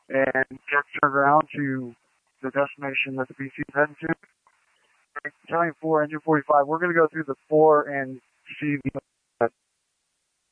and get turned around to the destination that the PC is heading to. Battalion 4, Engine 45, we're going to go through the 4 and see the